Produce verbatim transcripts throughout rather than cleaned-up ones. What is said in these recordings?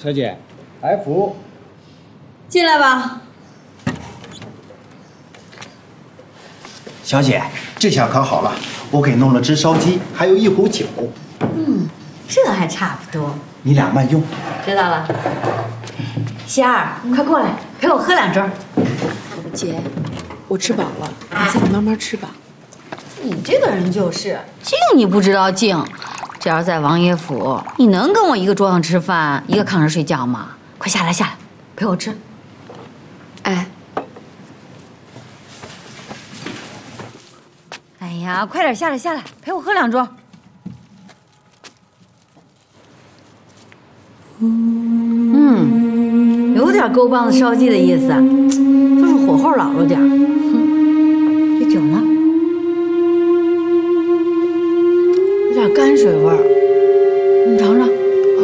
小姐，来服务。 进来吧。 小姐，这下可好了，我给弄了只烧鸡，还有一壶酒。 嗯，这还差不多。 你俩慢用。 知道了。仙儿，快过来陪我喝两盅。 姐，我吃饱了，你自己慢慢吃吧。 你这个人就是敬你不知道敬，这要在王爷府，你能跟我一个桌上吃饭，一个炕上睡觉吗？快下来下来，陪我吃。 哎， 哎呀，快点下来下来，陪我喝两盅。嗯，有点勾棒子烧鸡的意思，就是火候老了点儿。这酒呢？有点泔水味儿，你尝尝。啊，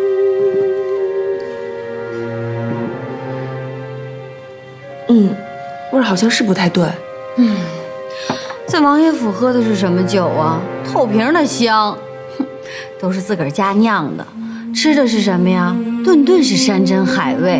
嗯，味儿好像是不太对。 嗯，在王爷府喝的是什么酒啊？透瓶的香，哼，都是自个儿家酿的。吃的是什么呀？顿顿是山珍海味。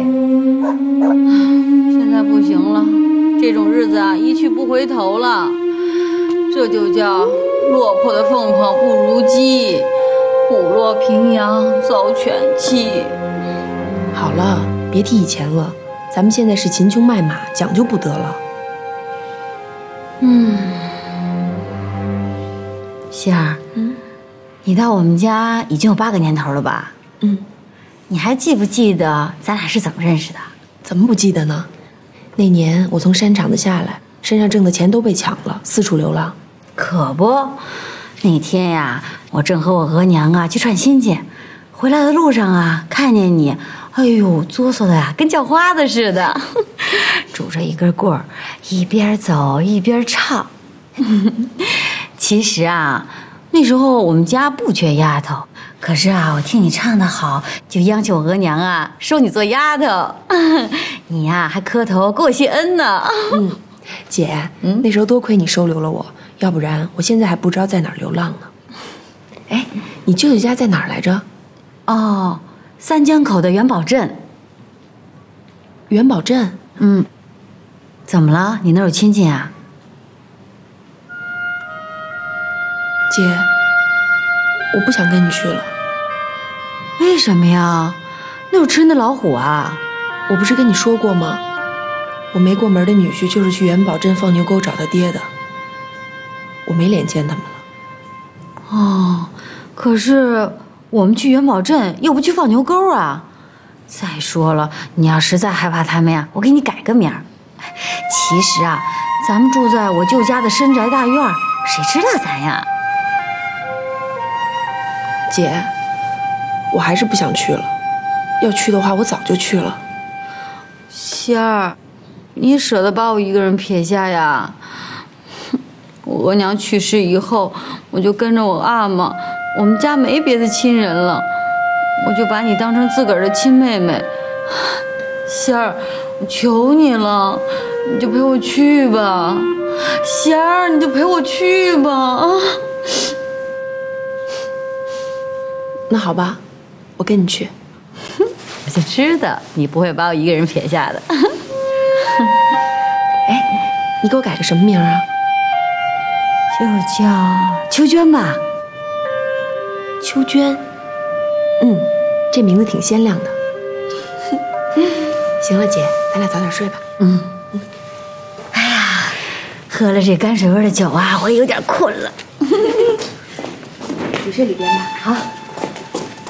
现在不行了，这种日子啊，一去不回头了。这就叫落魄的凤凰不如鸡，虎落平阳遭犬欺。 好了，别提以前了，咱们现在是秦琼卖马，讲究不得了。 嗯，仙儿，嗯，你到我们家已经有八个年头了吧？ 嗯， 你还记不记得咱俩是怎么认识的？ 怎么不记得呢？那年我从山场子下来，身上挣的钱都被抢了，四处流浪。 可不，那天呀，我正和我额娘啊去串亲戚，回来的路上啊，看见你，哎呦，哆嗦的呀，跟叫花子似的，拄着一根棍儿，一边走一边唱。其实啊，那时候我们家不缺丫头。可是啊，我听你唱得好，就央求我额娘啊收你做丫头，你呀还磕头给我谢恩呢。 嗯，姐，嗯，那时候多亏你收留了我，要不然我现在还不知道在哪儿流浪呢。哎，你舅舅家在哪儿来着？ 哦，三江口的元宝镇。 元宝镇？ 嗯，怎么了？你那儿有亲戚啊？ 姐，我不想跟你去了。 为什么呀？那有吃人的老虎啊！ 我不是跟你说过吗？我没过门的女婿就是去元宝镇放牛沟找他爹的。我没脸见他们了。 哦，可是我们去元宝镇又不去放牛沟啊。再说了，你要实在害怕他们呀，我给你改个名儿。其实啊，咱们住在我舅家的深宅大院，谁知道咱呀？ 姐，我还是不想去了。要去的话，我早就去了。 仙儿，你舍得把我一个人撇下呀？我额娘去世以后，我就跟着我阿玛，我们家没别的亲人了，我就把你当成自个儿的亲妹妹。仙儿，我求你了，你就陪我去吧。仙儿，你就陪我去吧啊！ 那好吧，我跟你去。 我就知道你不会把我一个人撇下的。 哎，你给我改个什么名啊？ 就叫秋娟吧。 秋娟，嗯，这名字挺鲜亮的。行了，姐，咱俩早点睡吧。 嗯嗯。哎呀，喝了这泔水味的酒啊，我也有点困了。 你睡里边吧。 好。